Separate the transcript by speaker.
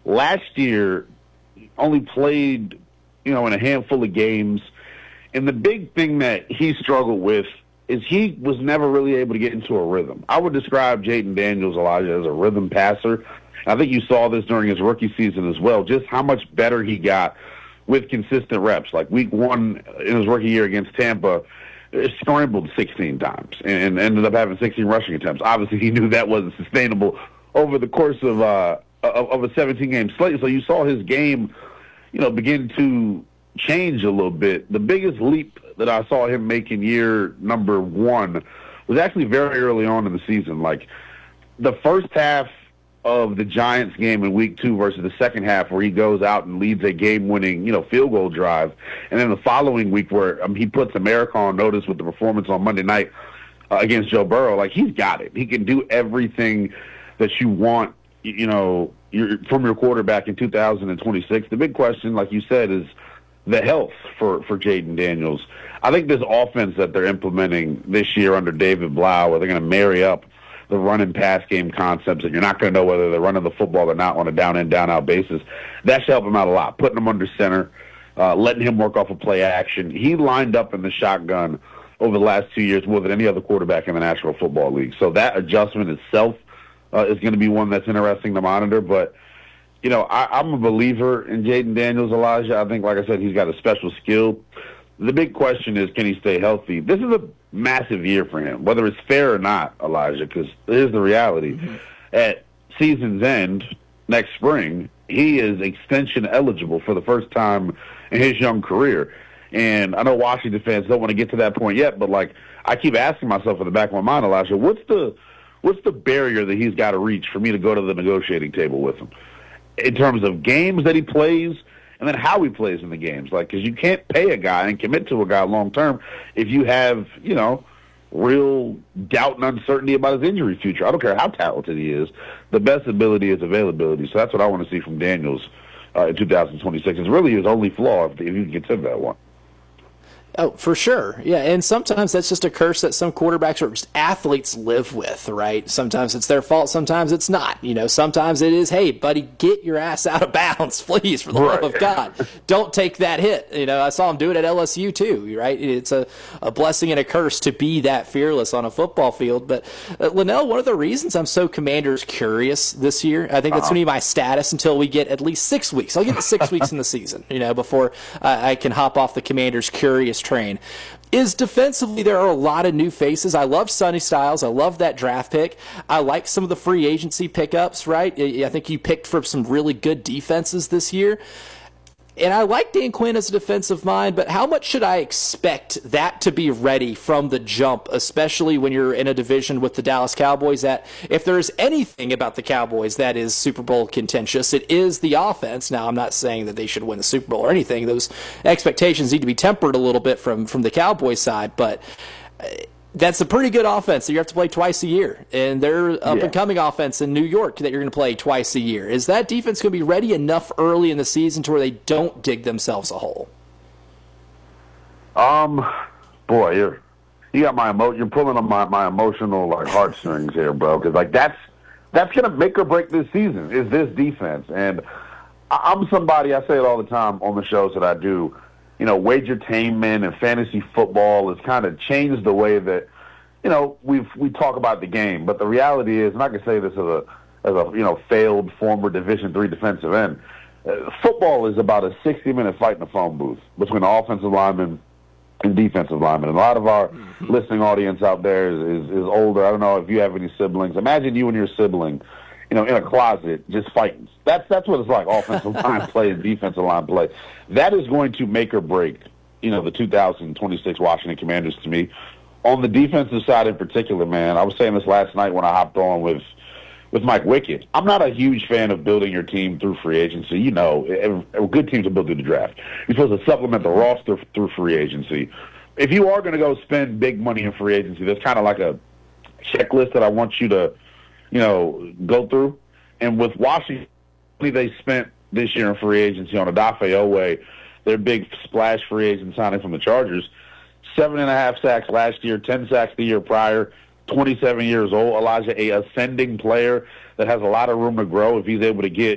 Speaker 1: last year only played, in a handful of games. And the big thing that he struggled with is he was never really able to get into a rhythm. I would describe Jayden Daniels, Elijah, as a rhythm passer. I think you saw this during his rookie season as well, just how much better he got with consistent reps. Like week 1 in his rookie year against Tampa, scrambled 16 times and ended up having 16 rushing attempts. Obviously, he knew that wasn't sustainable over the course of a 17-game slate. So you saw his game, begin to change a little bit. The biggest leap that I saw him make in year number 1 was actually very early on in the season. Like the first half of the Giants game in week 2 versus the second half where he goes out and leads a game-winning, field goal drive. And then the following week where he puts America on notice with the performance on Monday night against Joe Burrow. Like, he's got it. He can do everything that you want, from your quarterback in 2026. The big question, like you said, is the health for Jayden Daniels. I think this offense that they're implementing this year under David Blau, where they're going to marry up the run and pass game concepts, and you're not going to know whether they're running the football or not on a down-in, down-out basis. That should help him out a lot, putting him under center, letting him work off of play action. He lined up in the shotgun over the last 2 years more than any other quarterback in the National Football League. So that adjustment itself is going to be one that's interesting to monitor. But, I'm a believer in Jayden Daniels, Elijah. I think, like I said, he's got a special skill. The big question is, can he stay healthy? This is a massive year for him, whether it's fair or not, Elijah, because here's the reality. Mm-hmm. At season's end next spring, he is extension eligible for the first time in his young career. And I know Washington fans don't want to get to that point yet, but, I keep asking myself in the back of my mind, Elijah, what's the barrier that he's got to reach for me to go to the negotiating table with him in terms of games that he plays and then how he plays in the games? Because you can't pay a guy and commit to a guy long-term if you have, real doubt and uncertainty about his injury future. I don't care how talented he is. The best ability is availability. So that's what I want to see from Daniels in 2026. It's really his only flaw, if you can consider that one.
Speaker 2: Oh, for sure. Yeah, and sometimes that's just a curse that some quarterbacks or just athletes live with, right? Sometimes it's their fault, sometimes it's not. Sometimes it is, hey, buddy, get your ass out of bounds, please, for the love of God. Don't take that hit. I saw him do it at LSU too, right? It's a blessing and a curse to be that fearless on a football field. But, Linnell, one of the reasons I'm so Commanders curious this year, I think that's going to be my status until we get at least 6 weeks. I'll get to 6 weeks in the season, before I can hop off the Commanders' curious train, is defensively there are a lot of new faces. I love Sonny Styles. I love that draft pick. I like some of the free agency pickups, right? I think you picked for some really good defenses this year. And I like Dan Quinn as a defensive mind, but how much should I expect that to be ready from the jump, especially when you're in a division with the Dallas Cowboys that, if there is anything about the Cowboys that is Super Bowl contentious, it is the offense. Now, I'm not saying that they should win the Super Bowl or anything. Those expectations need to be tempered a little bit from the Cowboys side, but that's a pretty good offense that you have to play twice a year. And they're up-and-coming offense in New York that you're going to play twice a year. Is that defense going to be ready enough early in the season to where they don't dig themselves a hole?
Speaker 1: Boy, you got you're pulling on my emotional heartstrings here, bro. Because that's going to make or break this season. Is this defense? And I'm somebody, I say it all the time on the shows that I do. Wagertainment and fantasy football has kind of changed the way that, we talk about the game. But the reality is, and I can say this as a failed former Division III defensive end, football is about a 60-minute fight in a phone booth between the offensive lineman and defensive lineman. And a lot of our listening audience out there is older. I don't know if you have any siblings. Imagine you and your sibling, in a closet, just fighting. That's what it's like, offensive line play and defensive line play. That is going to make or break, the 2026 Washington Commanders to me. On the defensive side in particular, man, I was saying this last night when I hopped on with Mike Wickett. I'm not a huge fan of building your team through free agency. Good teams are built through the draft. You're supposed to supplement the roster through free agency. If you are going to go spend big money in free agency, there's kind of like a checklist that I want you to go through. And with Washington, they spent this year in free agency on Odafe Oweh, their big splash free agent signing from the Chargers. 7.5 sacks last year, 10 sacks the year prior, 27 years old. Elijah, a ascending player that has a lot of room to grow if he's able to get